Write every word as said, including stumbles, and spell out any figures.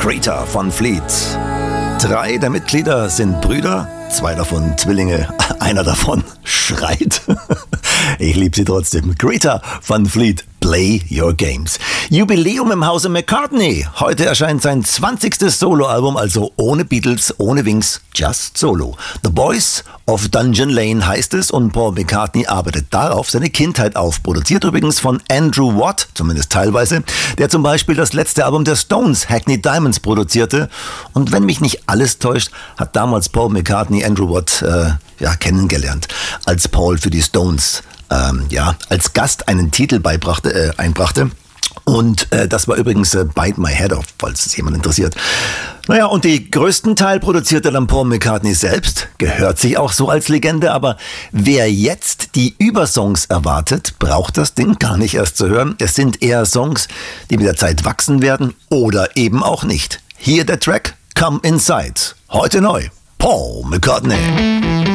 Greta Van Fleet. Drei der Mitglieder sind Brüder, zwei davon Zwillinge, einer davon schreit. Ich liebe sie trotzdem. Greta Van Fleet, Play Your Games. Jubiläum im Hause McCartney. Heute erscheint sein zwanzigstes Soloalbum, also ohne Beatles, ohne Wings, just Solo. The Boys of Dungeon Lane heißt es und Paul McCartney arbeitet darauf seine Kindheit auf. Produziert übrigens von Andrew Watt, zumindest teilweise, der zum Beispiel das letzte Album der Stones, Hackney Diamonds, produzierte. Und wenn mich nicht alles täuscht, hat damals Paul McCartney Andrew Watt äh, ja, kennengelernt, als Paul für die Stones ähm, ja, als Gast einen Titel beibrachte, äh, einbrachte. Und äh, das war übrigens äh, Bite My Head Off, falls es jemand interessiert. Naja, und die größten Teil produzierte dann Paul McCartney selbst, gehört sich auch so als Legende, aber wer jetzt die Übersongs erwartet, braucht das Ding gar nicht erst zu hören. Es sind eher Songs, die mit der Zeit wachsen werden oder eben auch nicht. Hier der Track Come Inside, heute neu, Paul McCartney.